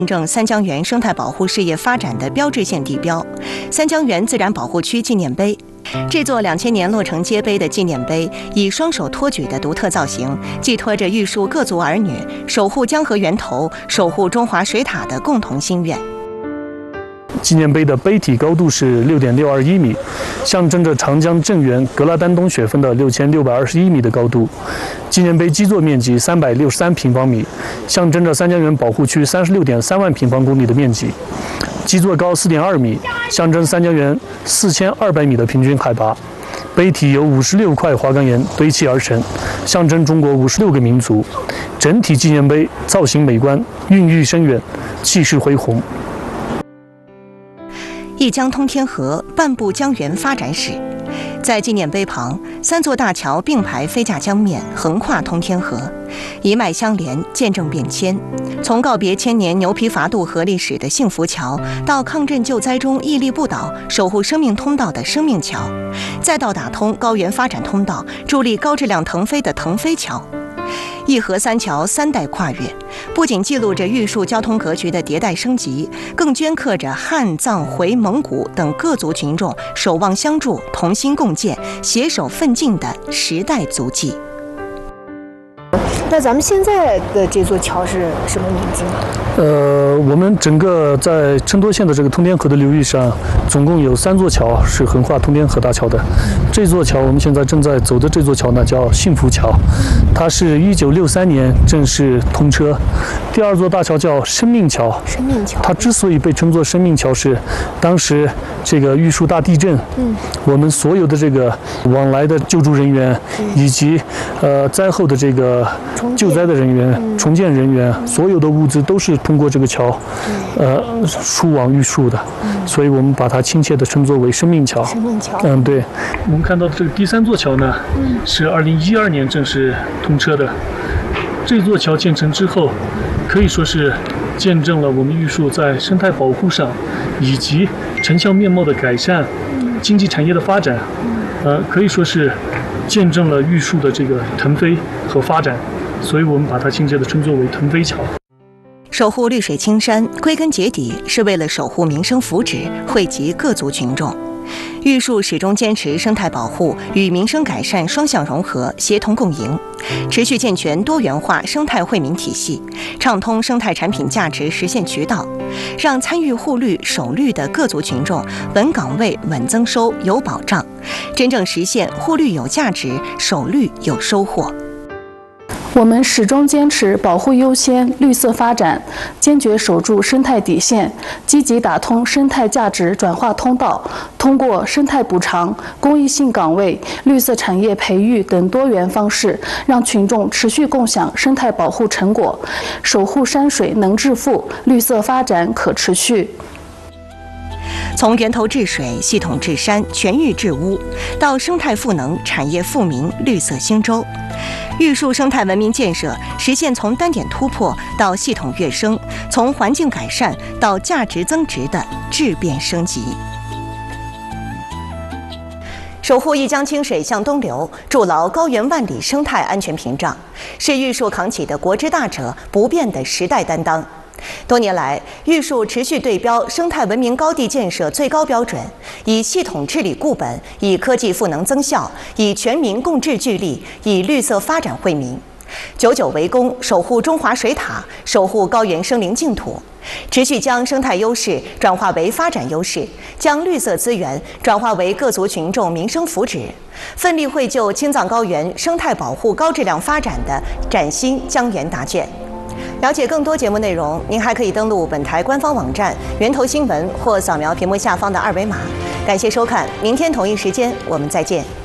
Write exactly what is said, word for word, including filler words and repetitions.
证三江源生态保护事业发展的标志性地标——三江源自然保护区纪念碑。这座两千年落成揭碑的纪念碑，以双手托举的独特造型，寄托着玉树各族儿女守护江河源头、守护中华水塔的共同心愿。 纪念碑的碑体高度是六点六二一米，象征着长江正源格拉丹东雪峰的六千六百二十一米的高度。纪念碑基座面积三百六十三平方米，象征着三江源保护区三十六点三万平方公里的面积。基座高四点二米，象征三江源四千二百米的平均海拔。碑体由五十六块花岗岩堆砌而成，象征中国五十六个民族。整体纪念碑造型美观，孕育深远，气势恢宏。 一江通天河，半部江源发展史。在纪念碑旁，三座大桥并排飞架江面，横跨通天河，一脉相连，见证变迁。从告别千年牛皮筏渡河历史的幸福桥，到抗震救灾中屹立不倒、守护生命通道的生命桥，再到打通高原发展通道、助力高质量腾飞的腾飞桥。 一河三桥三代跨越，不仅记录着玉树交通格局的迭代升级，更镌刻着汉、藏、回、蒙古等各族群众守望相助、同心共建、携手奋进的时代足迹。 那咱们现在的这座桥是什么名字呢？ 呃，我们整个在成都县的这个通天河的流域上，总共有三座桥是横跨通天河大桥的。这座桥我们现在正在走的这座桥呢，叫幸福桥，它是一九六三年正式通车。第二座大桥叫生命桥， 生命桥， 它之所以被称作生命桥，是当时这个玉树大地震，嗯，我们所有的这个往来的救助人员，嗯、以及呃灾后的这个救灾的人员、嗯、重建人员，嗯、所有的物资都是通过这个桥，嗯、呃输往玉树的，嗯、所以我们把它亲切地称作为生命桥。 生命桥， 嗯，对。我们看到的这个第三座桥呢，嗯、是二零一二年正式通车的。这座桥建成之后，可以说是见证了我们玉树在生态保护上，以及城乡面貌的改善、经济产业的发展，呃，可以说是见证了玉树的这个腾飞和发展，所以我们把它亲切地称作为腾飞桥。 守护绿水青山，归根结底是为了守护民生福祉，惠及各族群众。玉树始终坚持生态保护与民生改善双向融合、协同共赢，持续健全多元化生态惠民体系，畅通生态产品价值实现渠道，让参与护绿、守绿的各族群众稳岗位、稳增收、有保障，真正实现护绿有价值、守绿有收获。 我们始终坚持保护优先、绿色发展，坚决守住生态底线，积极打通生态价值转化通道，通过生态补偿、公益性岗位、绿色产业培育等多元方式，让群众持续共享生态保护成果，守护山水能致富，绿色发展可持续。 从源头治水、系统治山、全域治污，到生态赋能、产业富民、绿色兴洲，玉树生态文明建设实现从单点突破到系统跃升，从环境改善到价值增值的质变升级。守护一江清水向东流，筑牢高原万里生态安全屏障，是玉树扛起的国之大者、不变的时代担当。 多年来，玉树持续对标生态文明高地建设最高标准，以系统治理固本，以科技赋能增效，以全民共治聚力，以绿色发展惠民，久久为功，守护中华水塔，守护高原生灵净土，持续将生态优势转化为发展优势，将绿色资源转化为各族群众民生福祉，奋力绘就青藏高原生态保护高质量发展的崭新江源答卷。 了解更多节目内容，您还可以登录本台官方网站源头新闻或扫描屏幕下方的二维码。感谢收看，明天同一时间我们再见。